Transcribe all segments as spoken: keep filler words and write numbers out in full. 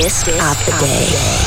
of the day.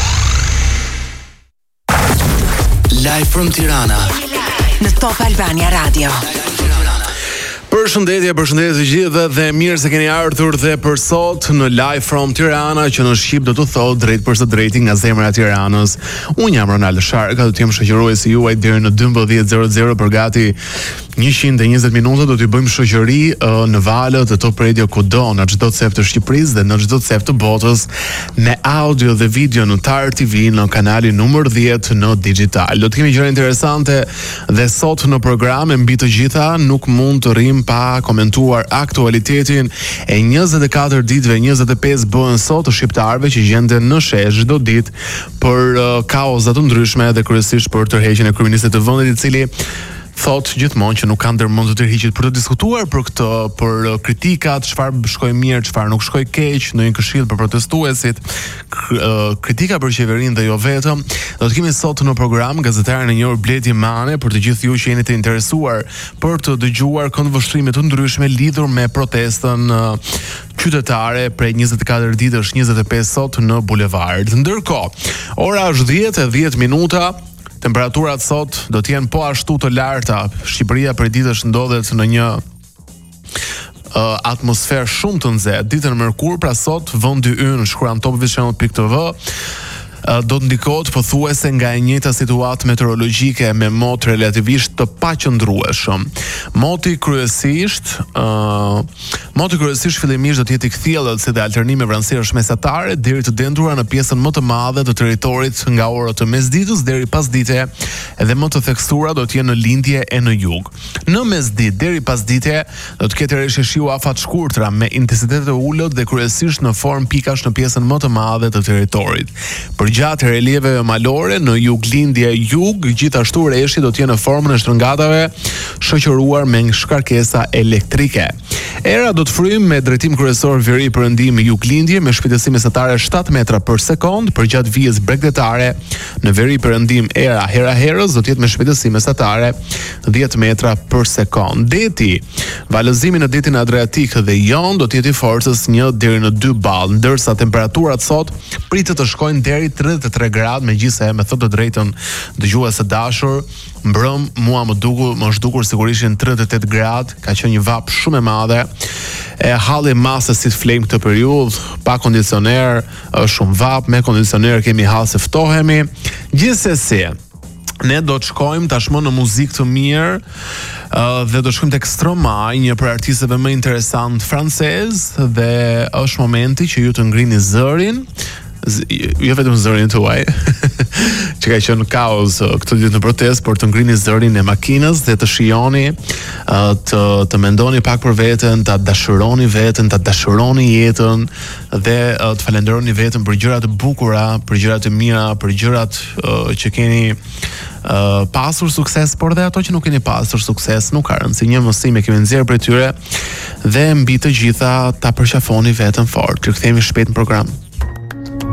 Live from Tirana Në Top Albania Radio. Përshëndetje, përshëndetje të gjithëve dhe mirë se keni ardhur dhe për sot në Live from Tirana, që në shqip do të thotë drejt për së drejti nga zemra e Tiranës. Unë jam Ronaldo Sharka, do të jem shoqëruesi juaj deri në dymbëdhjetë e zero për gati njëqind e njëzet minuta. Do t'ju bëjmë shoqëri uh, në valët e Top Radio kudo në çdo cep të Shqipërisë dhe në çdo cep të botës me audio dhe video në Tar T V në kanalin numër dhjetë në digital. Do të kemi gjëra interesante dhe sot në program, e mbi të gjitha nuk mund të rrim pa komentuar aktualitetin e njëzet e katër ditëve, njëzet e pesë bëhen sot të shqiptarëve që gjenden në shesh çdo ditë për uh, kauza të ndryshme dhe kryesisht për tërheqjen e kryeministit të vendit, i cili thot gjithmonë që nuk kanë ndërmend të tërhiqet, për të diskutuar për këtë, për kritikat, çfarë shkoi mirë, çfarë nuk shkoi keq, në një këshill për protestuesit, kritika për qeverinë dhe jo vetëm. Do të kemi sot në program gazetaren e njohur Bledi Mane, për të gjithë ju që jeni të interesuar për të dëgjuar këndvështrime të ndryshme lidhur me protestën qytetare prej njëzet e katër ditësh, njëzet e pesë sot në bulevard. Ndërkohë, ora është dhjetë e dhjetë minuta. Temperaturat sot do të jenë po ashtu të larta. Shqipëria për ditësh ndodhet në një uh, atmosferë shumë të nxehtë. Ditën e mërkurë, pra sot vendi ynë shkruan top vision pikë t v do të ndikohet pothuajse nga e njëjta situatë meteorologjike me mot relativisht të paqëndrueshëm. Moti kryesisht, uh, moti kryesisht fillimisht do të jetë i kthjellët si dhe alternime vranësirash mesatare deri të dendura në pjesën më të madhe të territorit nga ora të mesditës deri pasdite, edhe më të theksuara do të jenë në lindje e në jug. Në mesditë deri pasdite do të ketë reshje shiu afat shkurtra me intensitet të ulët dhe kryesisht në formë pikash në pjesën më të madhe të territorit. Për gjatë relieve malore në jug lindje jug, gjithashtu reshi do të jenë në formën e shtrëngatave shoqëruar me shkarkesa elektrike. Era do të frymë me drejtim kryesor veri perëndim jug lindje me shpejtësi mesatare shtat metra për sekond, për gjatë vijës bregdetare në veri perëndim era hera herës do të jetë me shpejtësi mesatare dhjetë metra për sekond. Deti, valëzimi në detin Adriatik dhe Jon do të jetë i forcës një deri në dy ball, ndërsa temperaturat sot pritet të shkojnë deri tridhjetë e tre gradë, megjithëse me thot të drejtën dëgjues së dashur, mbrëm mua më dukur, më është dukur sigurisht në tridhjetë e tetë gradë, ka qenë një vap shumë e madhe. E halli masës si të flejmë këtë periudhë, pa kondicioner, është shumë vap, me kondicioner kemi hall se ftohemi. Gjithsesi, ne do të shkojmë tashmë në muzikë të mirë uh, dhe do të shkojmë tek Stromae, një prej artistëve më interesant francez, dhe është momenti që ju të ngrini zërin, jo vetëm zërin tuaj, që ka qenë kaos këtë ditë në protest, por të ngrini zërin e makinës dhe të shijoni, të, të mendoni pak për veten, të dashuroni veten, të dashuroni jetën dhe të falenderoni veten për gjërat e bukura, për gjërat e mira, për gjërat uh, që keni Uh, pasur sukses, por dhe ato që nuk keni pasur sukses nuk ka rëndësi, një mësim e kemi nxjerrë prej tyre dhe mbi të gjitha ta përqafoni veten fort. Ju kthehemi shpejt në program.